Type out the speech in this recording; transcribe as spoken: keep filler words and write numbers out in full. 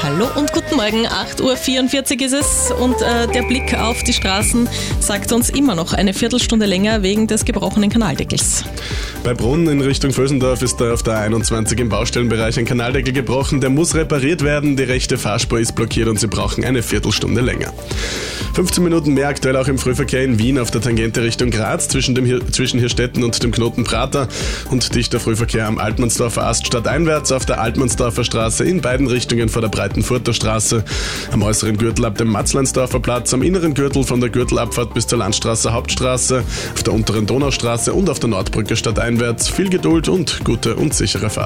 Hallo und guten Morgen, acht Uhr vierundvierzig ist es und äh, der Blick auf die Straßen sagt uns immer noch eine Viertelstunde länger wegen des gebrochenen Kanaldeckels. Bei Brunn in Richtung Vösendorf ist da auf der A einundzwanzig im Baustellenbereich ein Kanaldeckel gebrochen. Der muss repariert werden, die rechte Fahrspur ist blockiert und sie brauchen eine Viertelstunde länger. fünfzehn Minuten mehr aktuell auch im Frühverkehr in Wien auf der Tangente Richtung Graz zwischen, dem Hir- zwischen Hirstetten und dem Knoten Prater und dichter Frühverkehr am Altmannsdorfer Ast stadteinwärts auf der Altmannsdorfer Straße in beiden Richtungen vor der Breitenfurter Straße, am äußeren Gürtel ab dem Matzleinsdorfer Platz, am inneren Gürtel von der Gürtelabfahrt bis zur Landstraße Hauptstraße, auf der unteren Donaustraße und auf der Nordbrücke stadteinwärts. Viel Geduld und gute und sichere Fahrt.